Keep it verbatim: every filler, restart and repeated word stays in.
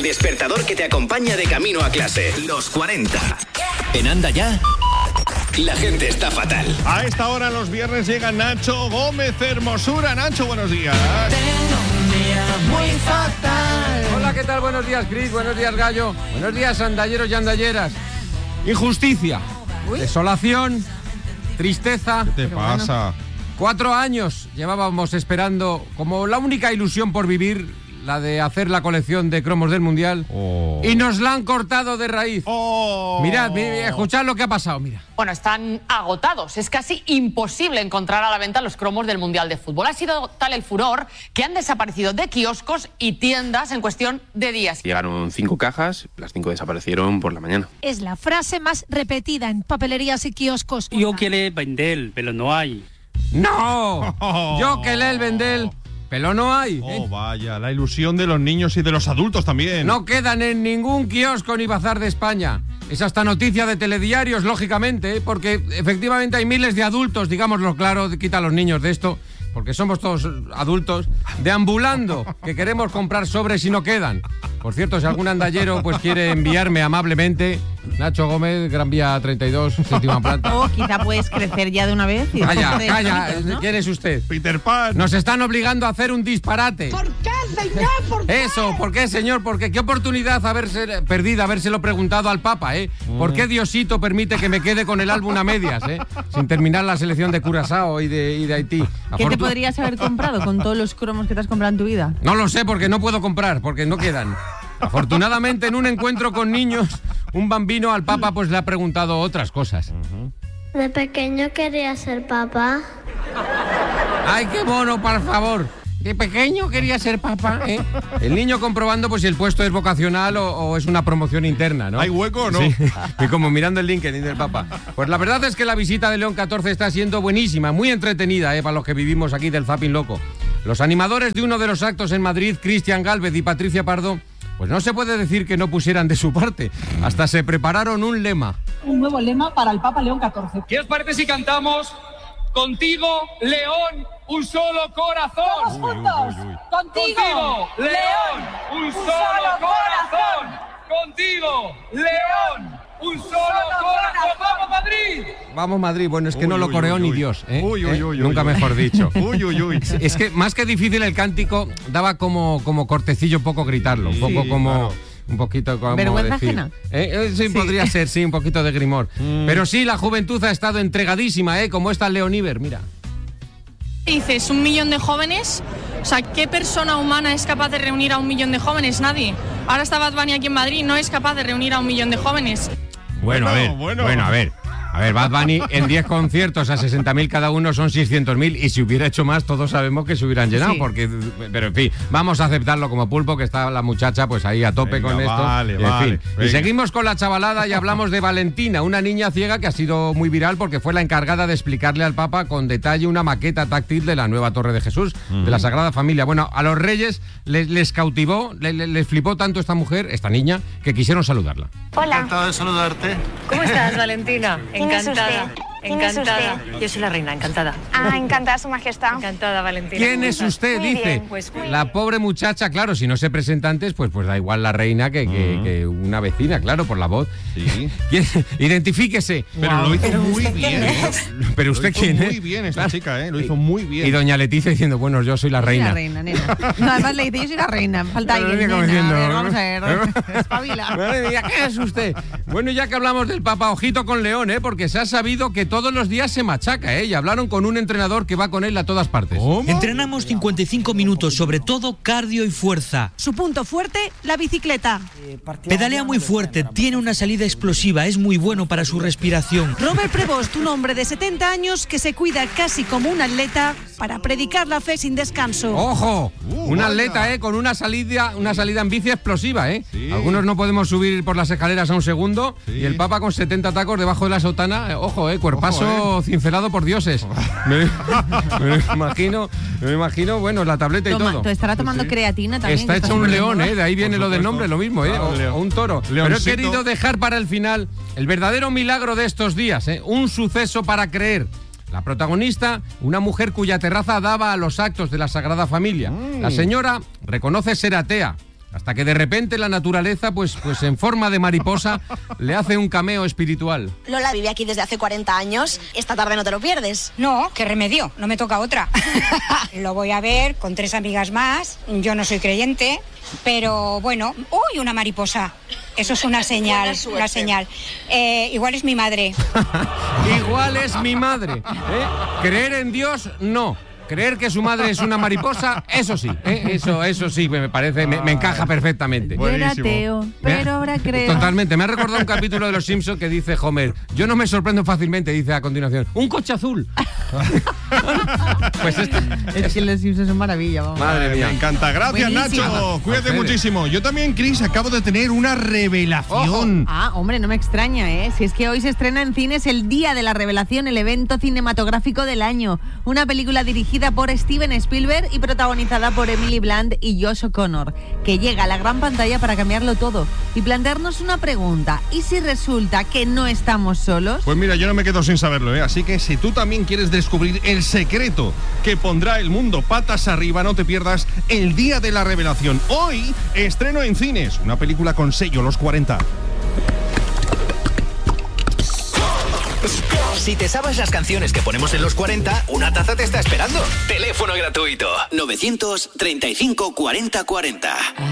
El despertador que te acompaña de camino a clase. Los cuarenta. En Anda Ya, la gente está fatal. A esta hora los viernes llega Nacho Gómez Hermosura. Nacho, buenos días. Tengo un día muy fatal. Hola, ¿qué tal? Buenos días, Cris. Buenos días, Gallo. Buenos días, andalleros y andalleras. Injusticia, Uy. desolación, tristeza. ¿Qué te pasa? Bueno, cuatro años llevábamos esperando como la única ilusión por vivir, la de hacer la colección de cromos del Mundial. Oh. Y nos la han cortado de raíz. Oh. Mirad, mirad, escuchad lo que ha pasado, mira. Bueno, están agotados. Es casi imposible encontrar a la venta los cromos del Mundial de Fútbol. Ha sido tal el furor que han desaparecido de kioscos y tiendas en cuestión de días. Llegaron cinco cajas, las cinco desaparecieron por la mañana. Es la frase más repetida en papelerías y kioscos. Yo quiero vender, pero no hay. ¡No! Oh. Yo que lee el vendel, pero no hay. Oh, ¿eh? vaya, la ilusión de los niños y de los adultos también. No quedan en ningún kiosco ni bazar de España. Es hasta noticia de telediarios, lógicamente, ¿eh? Porque efectivamente hay miles de adultos, digámoslo claro, quita a los niños de esto, porque somos todos adultos, deambulando, que queremos comprar sobres y no quedan. Por cierto, si algún andallero pues quiere enviarme amablemente, Nacho Gómez, Gran Vía treinta y dos, séptima planta. O quizá puedes crecer ya de una vez. Y Calla, de calla, bonitos, ¿no? ¿Quién es usted? Peter Pan. Nos están obligando a hacer un disparate. ¿Por qué, señor? ¿Por qué? Eso, ¿por qué, señor? ¿Por qué? ¿Qué oportunidad haberse perdida, habérselo preguntado al Papa, eh? ¿Por qué Diosito permite que me quede con el álbum a medias, eh? Sin terminar la selección de Curazao y de, y de Haití. ¿Qué Afortun- te podrías haber comprado con todos los cromos que te has comprado en tu vida? No lo sé, porque no puedo comprar, porque no quedan. Afortunadamente, en un encuentro con niños, un bambino al Papa pues le ha preguntado otras cosas. De pequeño quería ser papá. ¡Ay, qué mono, por favor! De pequeño quería ser papá, ¿eh? El niño comprobando pues si el puesto es vocacional o, o es una promoción interna, ¿no? ¿Hay hueco o no? Sí, y como mirando el LinkedIn del Papa. Pues la verdad es que la visita de León catorce está siendo buenísima, muy entretenida, ¿eh? Para los que vivimos aquí del zapping loco. Los animadores de uno de los actos en Madrid, Cristian Gálvez y Patricia Pardo, pues no se puede decir que no pusieran de su parte. Hasta se prepararon un lema. Un nuevo lema para el Papa León catorce. ¿Qué os parece si cantamos Contigo, León, un solo corazón? ¡Todos juntos! uy, uy, uy. ¡Contigo, Contigo, León, un solo corazón. Contigo, León, un solo corazón. ¡Vamos, Madrid! Vamos Madrid, bueno, es que Uy, no lo uy, coreó uy, ni uy. Dios, ¿eh? Uy, uy, ¿Eh? uy, Nunca uy, mejor dicho. Uy, uy, uy. Es que más que difícil el cántico, daba como, como cortecillo un poco gritarlo, un Sí, poco como... claro. Un poquito como ¿Vergüenza decir. ajena? ¿Eh? Eh, sí, sí, podría ser, sí, un poquito de grimor. Mm. Pero sí, la juventud ha estado entregadísima, ¿eh? Como esta Leon Iber, mira. Dices, un millón de jóvenes, o sea, ¿qué persona humana es capaz de reunir a un millón de jóvenes? Nadie. Ahora está Bad Bunny aquí en Madrid, no es capaz de reunir a un millón de jóvenes. Bueno, a ver, bueno. bueno, a ver. A ver, Bad Bunny en diez conciertos a sesenta mil cada uno son seiscientos mil y si hubiera hecho más todos sabemos que se hubieran llenado, Sí. porque, pero en fin, vamos a aceptarlo como pulpo, que está la muchacha pues ahí a tope Venga, con esto. vale, en vale, fin. Y venga. seguimos con la chavalada y hablamos de Valentina, una niña ciega que ha sido muy viral porque fue la encargada de explicarle al Papa con detalle una maqueta táctil de la nueva Torre de Jesús, de la Sagrada Familia. Bueno, a los reyes les, les cautivó, les, les flipó tanto esta mujer, esta niña, que quisieron saludarla. Hola. Encantado de saludarte. ¿Cómo estás, Valentina? ¿Quién es Encantada. usted? ¿Quién es Encantada. usted? Yo soy la reina, encantada. Ah, encantada, Su Majestad. Encantada, Valentina. ¿Quién es usted? Muy Dice. bien, pues, muy La bien. pobre muchacha, claro, si no se presenta antes, pues, pues da igual la reina que, que, que una vecina, claro, por la voz. Sí. ¿Quién? Identifíquese. Pero lo hizo muy bien. ¿eh? Pero Lo usted hizo quién es. muy bien esta Claro. chica, ¿eh? Lo hizo muy bien. Y doña Leticia diciendo, bueno, yo soy la Soy reina. la reina, nena. No, además le dice, yo soy la reina. Falta Pero alguien, venga, como nena. A diciendo, ver, vamos a ver. Espabila. Madre mía, ¿qué es usted? Bueno, ya que hablamos del Papa, ojito con León, ¿eh? Porque se ha sabido que todos los días se machaca, ¿eh? Y hablaron con un entrenador que va con él a todas partes. ¿Cómo? Entrenamos cincuenta y cinco minutos, sobre todo cardio y fuerza. Su punto fuerte, la bicicleta. Pedalea muy fuerte, tiene una salida explosiva, es muy bueno para su respiración. Robert Prevost, un hombre de setenta años que se cuida casi como un atleta para predicar la fe sin descanso. ¡Ojo! Uh, un vaya. atleta, ¿eh? Con una salida, una salida en bici explosiva, ¿eh? Sí. Algunos no podemos subir por las escaleras a un segundo. Sí. Y el Papa con setenta tacos debajo de la sotana. eh, ojo, ¿eh? Cuerpazo Ojo, cincelado por dioses. me, me imagino, me imagino, bueno, la tableta y Toma, todo. te estará tomando creatina también. Está que hecho estás un poniendo, león, ¿no? ¿eh? De ahí viene Por lo del supuesto. nombre, lo mismo, ¿eh? Claro, O, león. o un toro. Pero he Leoncito. querido dejar para el final el verdadero milagro de estos días, ¿eh? Un suceso para creer. La protagonista, una mujer cuya terraza daba a los actos de la Sagrada Familia. Mm. La señora reconoce ser atea. Hasta que de repente la naturaleza, pues, pues en forma de mariposa, le hace un cameo espiritual. Lola vive aquí desde hace cuarenta años. Esta tarde no te lo pierdes. No, qué remedio, no me toca otra. Lo voy a ver con tres amigas más. Yo no soy creyente, pero bueno. ¡Uy, una mariposa! Eso es una señal, una señal. Eh, igual es mi madre. Igual es mi madre. ¿eh? Creer en Dios, no. Creer que su madre es una mariposa, eso sí, ¿eh? eso, eso sí, me parece, me, me encaja perfectamente. Yo era ateo, pero ahora creo. Totalmente, me ha recordado un capítulo de Los Simpsons que dice Homer, yo no me sorprendo fácilmente, dice a continuación, un coche azul. Pues este, es que Los Simpsons son maravilla, vamos. Madre mía, me encanta. Gracias, Buenísimo. Nacho. Cuídate muchísimo. Yo también, Chris, acabo de tener una revelación. Ojo. Ah, hombre, no me extraña, ¿eh? Si es que hoy se estrena en cines el Día de la Revelación, el evento cinematográfico del año. Una película dirigida por Steven Spielberg y protagonizada por Emily Blunt y Josh O'Connor, que llega a la gran pantalla para cambiarlo todo y plantearnos una pregunta. ¿Y si resulta que no estamos solos? Pues mira, yo no me quedo sin saberlo, ¿eh? Así que si tú también quieres descubrir el secreto que pondrá el mundo patas arriba, no te pierdas el Día de la Revelación. Hoy estreno en cines una película con sello Los cuarenta. Si te sabes las canciones que ponemos en Los cuarenta, una taza te está esperando. Teléfono gratuito. novecientos treinta y cinco cuarenta cuarenta.